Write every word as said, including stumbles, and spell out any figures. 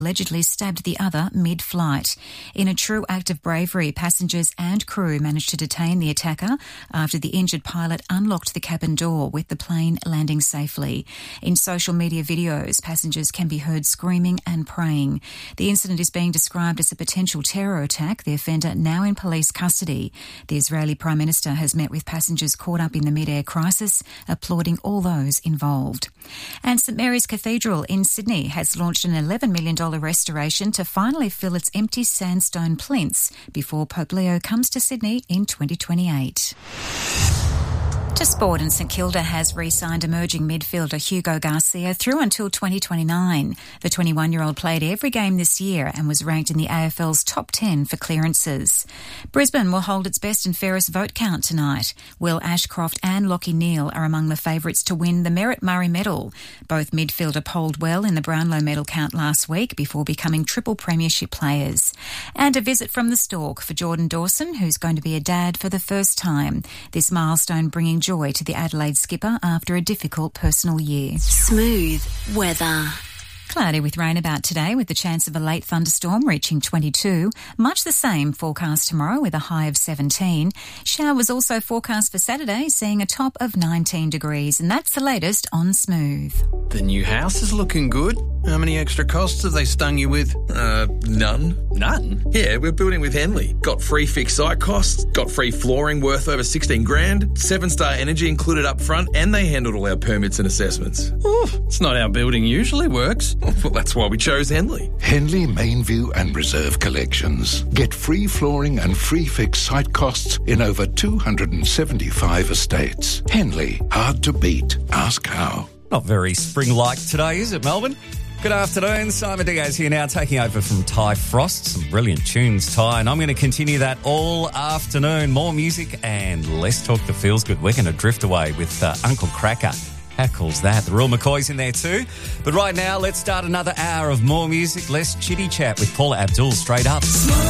allegedly stabbed the other mid-flight. In a true act of bravery, passengers and crew managed to detain the attacker after the injured pilot unlocked the cabin door with the plane landing safely. In social media videos, passengers can be heard screaming and praying. The incident is being described as a potential terror attack, the offender now in police custody. The Israeli Prime Minister has met with passengers caught up in the mid-air crisis, applauding all those involved. And St Mary's Cathedral in Sydney has launched an eleven million dollars restoration to finally fill its empty sandstone plinths before Pope Leo comes to Sydney in twenty twenty-eight. To sport, and St Kilda has re-signed emerging midfielder Hugo Garcia through until twenty twenty-nine. The twenty-one-year-old played every game this year and was ranked in the A F L's top ten for clearances. Brisbane will hold its best and fairest vote count tonight. Will Ashcroft and Lachie Neale are among the favourites to win the Merritt Murray Medal. Both midfielder polled well in the Brownlow medal count last week before becoming triple premiership players. And a visit from the Stork for Jordan Dawson, who's going to be a dad for the first time. This milestone bringing joy to the Adelaide skipper after a difficult personal year. Smooth weather. Cloudy with rain about today, with the chance of a late thunderstorm reaching twenty-two. Much the same forecast tomorrow with a high of seventeen. Showers also forecast for Saturday, seeing a top of nineteen degrees. And that's the latest on Smooth. The new house is looking good. How many extra costs have they stung you with? Uh, none. None? Yeah, we're building with Henley. Got free fixed site costs, got free flooring worth over sixteen grand, seven-star energy included up front, and they handled all our permits and assessments. Oh, it's not how building usually works. Well, that's why we chose Henley. Henley Mainview and Reserve Collections. Get free flooring and free fixed site costs in over two hundred seventy-five estates. Henley, hard to beat. Ask how. Not very spring-like today, is it, Melbourne? Good afternoon. Simon Diaz here now, taking over from Ty Frost. Some brilliant tunes, Ty, and I'm going to continue that all afternoon. More music and less talk that feels good. We're going to drift away with uh, Uncle Cracker. How cool's that? The Real McCoy's in there too. But right now, let's start another hour of more music, less chitty chat with Paula Abdul straight up.